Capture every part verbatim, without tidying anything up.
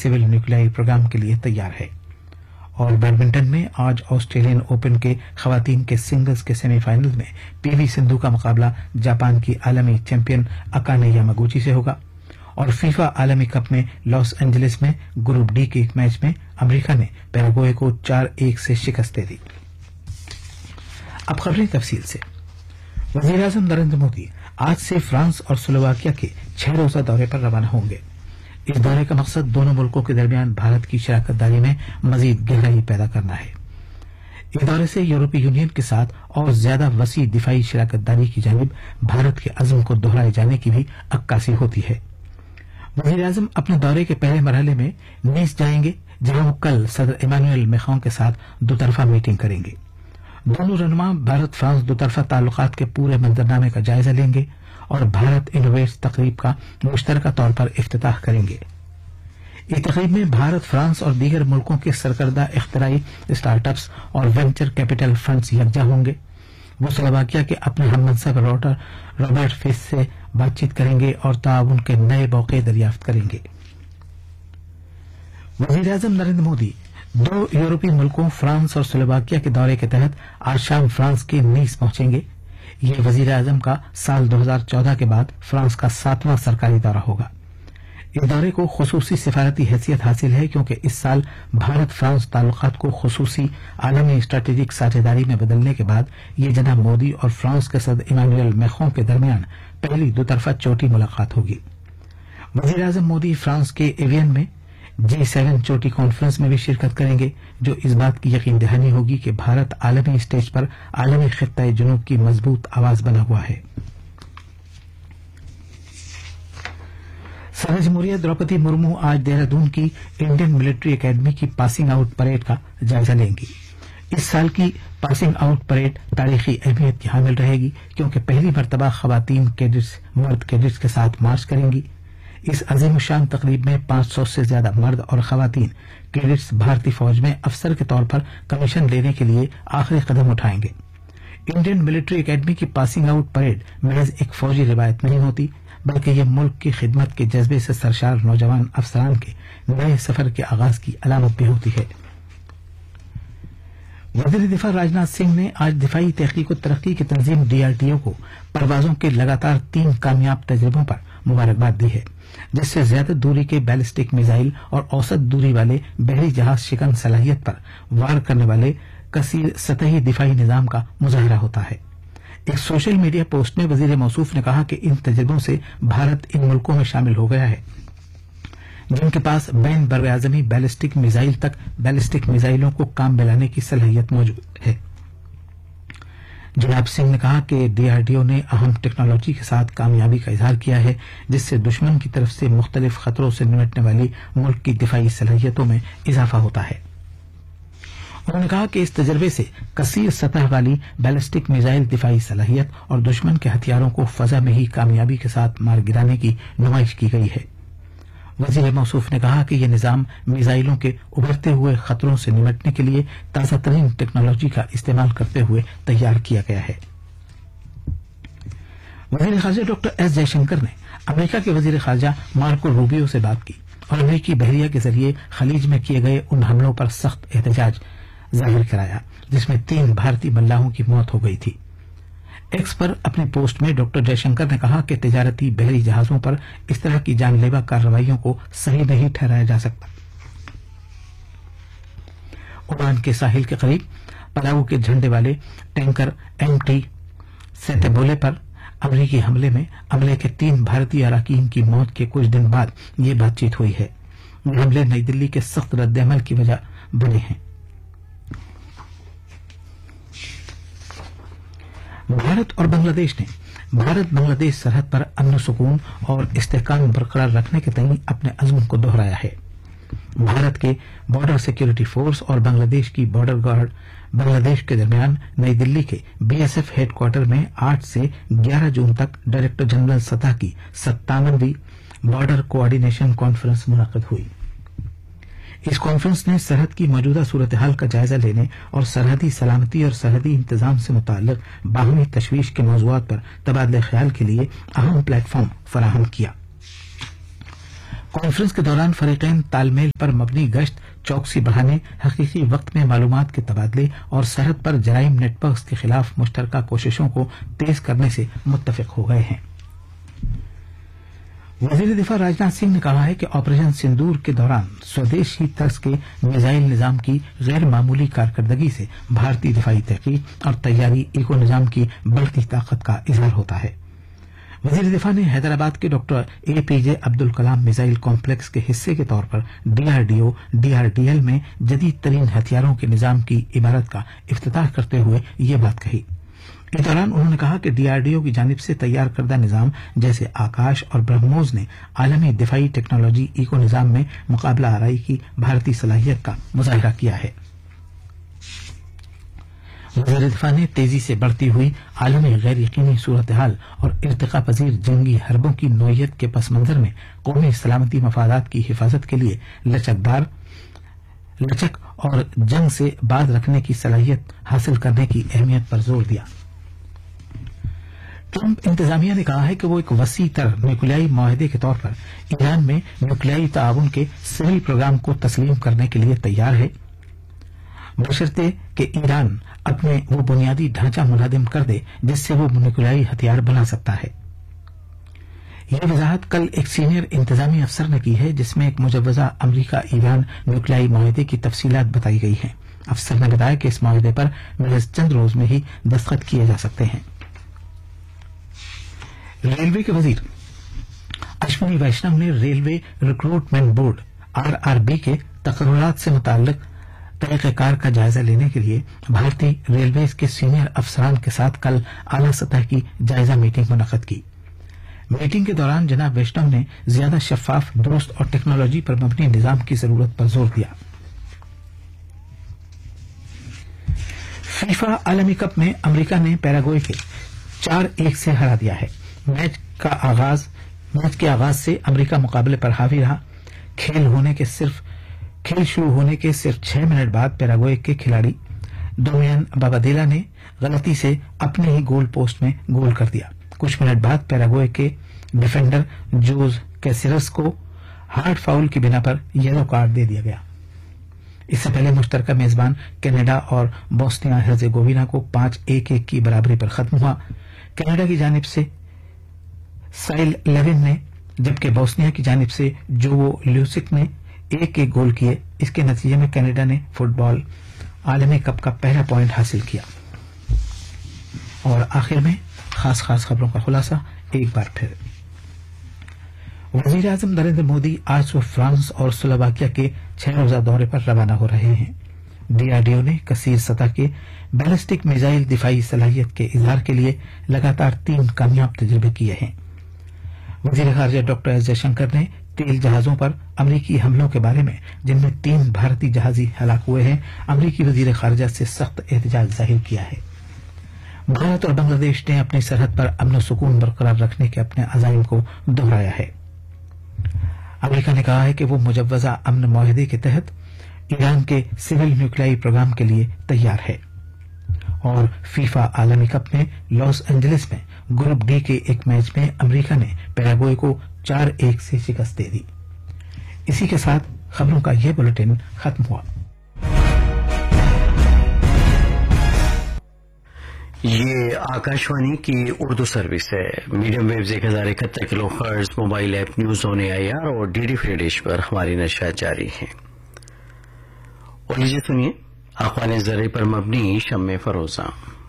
Civil nuclear programme के लिए तैयार है। और बैडमिंटन में आज ऑस्ट्रेलियन ओपन के खवातीन के सिंगल्स के सेमीफाइनल में पीवी सिंधु का मुकाबला जापान की आलमी चैंपियन अकाने यामागुची से होगा। और फीफा आलमी कप में लॉस एंजलिस में ग्रुप डी के एक मैच में अमेरिका ने पैराग्वे को चार एक से शिकस्त दे दी। अब खबरें तफसील से। वजीर आजम नरेंद्र मोदी आज से फ्रांस और स्लोवाकिया के छह रोजा दौरे पर रवाना होंगे। इस दौरे का मकसद दोनों मुल्कों के दरमियान भारत की शराकत दारी में मजीद गहराई पैदा करना है। इस दौरे से यूरोपीय यूनियन के साथ और ज्यादा वसी दिफाई शराकत दारी की जानिब भारत के अज़्म को दोहराए जाने की भी अक्कासी होती है। वजीर आजम अपने दौरे के पहले मरहले में नीस जाएंगे, जहां वो कल सदर इमानुएल मैक्रों के साथ दोतरफा मीटिंग करेंगे। दोनों रहनुमा भारत फ्रांस दोतरफा ताल्लुकात के पूरे मंजरनामे का जायजा लेंगे और भारत इनोवेट्स तकरीब का मुश्तरका तौर पर इफ्तिताह करेंगे। इस तकरीब में भारत, फ्रांस और दीगर मुल्कों के सरकर्दा इख्तराई स्टार्टअप्स और वेंचर कैपिटल फंड्स यकजा होंगे। वो स्लोवाकिया के अपने हममनसब रॉबर्ट फिश से बातचीत करेंगे और ताउन के नए मौके दरियाफ्त करेंगे। वजीर आजम नरेंद्र मोदी दो यूरोपीय मुल्कों फ्रांस और स्लोवाकिया के दौरे के तहत आज शाम फ्रांस के नीस पहुंचेंगे। यह वजीर आजम का साल दो हजार चौदह के बाद फ्रांस का सातवां सरकारी दौरा होगा। इस दौरे को खुसूसी सिफारती हैसियत हासिल है क्योंकि इस साल भारत फ्रांस ताल्लुकात को खुसूसी आलमी स्ट्रेटेजिक साझेदारी में बदलने के बाद ये जनाब मोदी और फ्रांस के सदर इमानुएल मैक्रों के दरमियान पहली दोतरफा चोटी मुलाकात होगी। वजीर आजम मोदी फ्रांस के एवियन में जी सेवन चोटी कॉन्फ्रेंस में भी शिरकत करेंगे, जो इस बात की यकीन दहानी होगी कि भारत आलमी स्टेज पर आलमी खित्ते जुनूब की मजबूत आवाज बना हुआ है। सदर जमहूरिया द्रौपदी मुर्मू आज देहरादून की इंडियन मिलिट्री एकेडमी की पासिंग आउट परेड का जायजा लेंगी। इस साल की पासिंग आउट परेड तारीखी अहमियत की हामिल रहेगी क्योंकि पहली मरतबा खवातीन कैडेट्स मर्द कैडेट्स के साथ मार्च करेंगी। इस अजीम शान तकरीब में पांच सौ से ज्यादा मर्द और खवातीन कैडेट्स भारतीय फौज में अफसर के तौर पर कमीशन लेने के लिए आखिरी कदम उठाएंगे। इंडियन मिलिट्री एकेडमी की पासिंग आउट परेड महज एक फौजी रिवायत नहीं होती, बल्कि ये मुल्क की खिदमत के जज्बे से सरशार नौजवान अफसरान के नए सफर के आगाज की अलामत भी होती है। वजीर दिफा राजनाथ सिंह ने आज दिफाई तहकीक और तरक्की की तंजीम डीआरडीओ को परवाजों के लगातार तीन कामयाब तजर्बों पर मुबारकबाद दी है, जिससे ज्यादा दूरी के बैलिस्टिक मिसाइल और औसत दूरी वाले बहरी जहाज शिकन सलाहियत पर वार करने वाले कसीर सतही दिफाई निजाम का मुजाहरा होता है। एक सोशल मीडिया पोस्ट में वजीर मौसूफ ने कहा कि इन तजर्बों से भारत इन मुल्कों में शामिल हो गया है जिनके पास बैन बरआज़मी बैलिस्टिक मिसाइल तक बैलिस्टिक मिसाइलों को काम में लाने की सलाहियत मौजूद है। जनाब सिंह ने कहा कि डीआरडीओ ने अहम टेक्नोलॉजी के साथ कामयाबी का इजहार किया है, जिससे दुश्मन की तरफ से मुख्तलिफ खतरों से निपटने वाली मुल्क की दिफाई सलाहियतों में इजाफा होता है। उन्होंने कहा कि इस तजर्बे से कसीर सतह वाली बैलिस्टिक मिसाइल दिफाई सलाहियत और दुश्मन के हथियारों को फजा में ही कामयाबी के साथ मार गिराने की नुमाइश की गई है। वजीर मौसूफ ने कहा कि यह निजाम मिसाइलों के उभरते हुए खतरों से निपटने के लिए ताजा तरीन टेक्नोलॉजी का इस्तेमाल करते हुए तैयार किया गया है। वजीर खारजा डॉक्टर एस जयशंकर ने अमेरिका के वजीर खारजा मार्को रूबियो से बात की और अमेरिकी बहरिया के जरिए खलीज में किए गए उन हमलों पर सख्त एहतजाज जाहिर कराया जिसमें तीन भारतीय मल्लाहों की मौत हो गई थी। एक्स पर अपने पोस्ट में डॉक्टर जयशंकर ने कहा कि तिजारती बहरी जहाजों पर इस तरह की जानलेवा कार्रवाइयों को सही नहीं ठहराया जा सकता। ओमान के साहिल के करीब पलाऊ के झंडे वाले टैंकर एमटी सेतेबोले पर अमरीकी हमले में अमले के तीन भारतीय अराकीन की मौत के कुछ दिन बाद ये बातचीत हुई है। हमले नई दिल्ली के सख्त रद्देअमल की वजह बने हैं। भारत और बांग्लादेश ने भारत बांग्लादेश सरहद पर अमन सुकून और इस्तेहकाम बरकरार रखने के तईन अपने अज़्म को दोहराया है। भारत के बॉर्डर सिक्योरिटी फोर्स और बांग्लादेश की बॉर्डर गार्ड बांग्लादेश के दरमियान नई दिल्ली के बीएसएफ हेडक्वार्टर में आठ से ग्यारह जून तक डायरेक्टर जनरल सतह की सत्तावनवीं बॉर्डर कोऑर्डिनेशन कॉन्फ्रेंस मुनक्किद हुई। इस कॉन्फ्रेंस ने सरहद की मौजूदा सूरत हाल का जायजा लेने और सरहदी सलामती और सरहदी इंतजाम से मुताल्लिक बाहमी तशवीश के मौज़ूआत पर तबादले ख्याल के लिए अहम प्लेटफॉर्म फराहम किया। कॉन्फ्रेंस के दौरान फरीकैन तालमेल पर मबनी गश्त, चौकसी बढ़ाने, हकीकी वक्त में मालूमात के तबादले और सरहद पर जराइम नेटवर्क्स के खिलाफ मुश्तरका कोशिशों को तेज करने से मुत्तफिक हो गए हैं। वजीर दिफा राजनाथ सिंह ने कहा है कि ऑपरेशन सिंदूर के दौरान स्वदेशी तर्ज के मिसाइल निजाम की गैर मामूली कारकर्दगी से भारतीय दिफाई तहकीक और तैयारी इको निजाम की बढ़ती ताकत का इजहार होता है। वजीर दिफा ने हैदराबाद के doctor A P J Abdul Kalam missile complex के हिस्से के तौर पर डीआरडीओ डीआरडीएल में जदीद तरीन हथियारों के निजाम की इमारत का इफ्तिताह करते हुए ये बात कही। इस दौरान उन्होंने कहा कि डीआरडीओ की जानिब से तैयार करदा निजाम जैसे आकाश और ब्रह्मोस ने आलमी दिफाई टेक्नोलॉजी इको निजाम में मुकाबला आराई की भारतीय सलाहियत का मुजाहिरा किया है। वज़ीर दिफा ने तेजी से बढ़ती हुई आलमी गैर यकीनी सूरत हाल और इर्तिका पजीर जंगी हरबों की नोयत के पस मंजर में कौमी सलामती मफादात की हिफाजत के लिए लचकदार लचक और जंग से बाज रखने की सलाहियत हासिल करने की अहमियत पर जोर दिया। ट्रंप इंतजामिया ने कहा है कि वो एक वसी तर न्यूक्लियाई माहदे के तौर पर ईरान में न्यूक्लियाई ताउन के सिविल प्रोग्राम को तस्लीम करने के लिए तैयार है, बशर्ते कि ईरान अपने वो बुनियादी ढांचा मुनहदम कर दे जिससे वो न्यूक्लियाई हथियार बना सकता है। यह वजाहत कल एक सीनियर इंतजामी अफसर ने की है, जिसमें एक मुजव्वजा अमरीका ईरान न्यूक्लियाई माहदे की तफसीलात बताई गई हैं। अफसर ने बताया कि इस माहदे पर महज चंद रोज में ही दस्तखत किए जा सकते हैं। रेलवे के वजीर अश्विनी वैष्णव ने रेलवे रिक्रूटमेंट बोर्ड आरआरबी के तकर्रुरात से मुताल्लिक तरीक़ेकार का जायजा लेने के लिए भारतीय रेलवे के सीनियर अफसरान के साथ कल आला सतह की जायजा मीटिंग मुनक़द की। मीटिंग के दौरान जनाब वैष्णव ने ज्यादा शफाफ, दुरुस्त और टेक्नोलॉजी पर मबनी निजाम की जरूरत पर जोर दिया। फीफा आलमी कप में अमरीका ने पैराग्वे के चार एक से हरा दिया है। मैच का आगाज मैच के आगाज से अमरीका मुकाबले पर हावी रहा। खेल होने के सिर्फ खेल शुरू होने के सिर्फ छह मिनट बाद पैराग्वे के खिलाड़ी डोमियन बाबादेला ने गलती से अपने ही गोल पोस्ट में गोल कर दिया। कुछ मिनट बाद पैराग्वे के डिफेंडर जोज कैसेरस को हार्ड फाउल की बिना पर येलो कार्ड दे दिया गया। इससे पहले मुश्तरका मेजबान कनाडा और बोस्निया हर्जेगोविना को पांच एक एक की बराबरी पर खत्म हुआ। कनाडा की जानिब से साइल लेविन ने, जबकि बोस्निया की जानिब से जोवो ल्यूसिक ने एक एक गोल किए। इसके नतीजे में कनाडा ने फुटबॉल आलमी कप का पहला पॉइंट हासिल किया। और आखिर में खास खास खबरों का खुलासा एक बार फिर। वजीर आजम नरेंद्र मोदी आज सुबह फ्रांस और स्लोवाकिया के छह रोजा दौरे पर रवाना हो रहे हैं। डीआरडीओ ने कसीर सतह के बैलिस्टिक मिसाइल दिफाई सलाहियत के इजहार के लिए लगातार तीन कामयाब तजुर्बे किए हैं। वजीर खारजा डॉक्टर एस जयशंकर ने तेल जहाजों पर अमरीकी हमलों के बारे में, जिनमें तीन भारतीय जहाजी हलाक हुए हैं, अमरीकी वजीर खारजा से सख्त एहतजाज जाहिर किया है। भारत और बांग्लादेश ने अपनी सरहद पर अमन सुकून बरकरार रखने के अपने अज़ाइम को दोहराया है। अमरीका ने कहा है कि वो मुजव्वजा अमन माहदे के तहत ईरान के सिविल न्यूक्लियाई प्रोग्राम के लिए तैयार है। और फीफा आलमी कप में लॉस एंजलिस में ग्रुप डी के एक मैच में अमरीका ने पैराग्वे को चार एक से शिकस्त दे दी। इसी के साथ खबरों का यह बुलेटिन खत्म हुआ। ये आकाशवाणी की उर्दू सर्विस है। मीडियम वेव्स एक हजार इकहत्तर kilo hertz, mobile app news on AIR और डीडी फ्री डिश पर हमारी नशियात जारी है। और लीजिए सुनिए अखबार ज़रिए पर मबनी शम्मे फरोजा।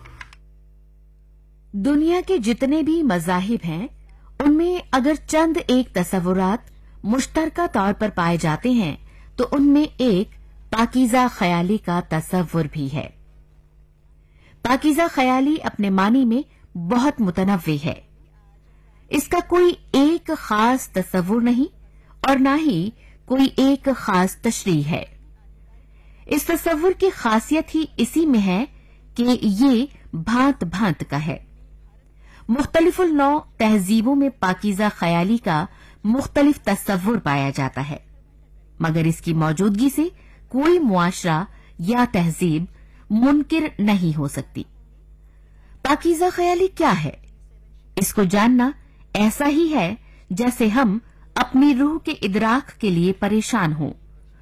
दुनिया के जितने भी मज़ाहिब हैं, उनमें अगर चंद एक तसव्वुरात मुश्तरका तौर पर पाए जाते हैं तो उनमें एक पाकीज़ा ख्याली का तसव्वुर भी है। पाकीज़ा ख्याली अपने मानी में बहुत मुतनव्वी है। इसका कोई एक खास तसव्वुर नहीं और न ही कोई एक खास तशरीह है। इस तसव्वुर की खासियत ही इसी में है कि ये भांत भांत का है। मुख्तलिफुल नौ तहजीबों में पाकीज़ा ख्याली का मुख्तलिफ तसव्वुर पाया जाता है, मगर इसकी मौजूदगी से कोई मुआशरा या तहजीब मुनकिर नहीं हो सकती। पाकीज़ा ख्याली क्या है? इसको जानना ऐसा ही है जैसे हम अपनी रूह के इदराक के लिए परेशान हूं।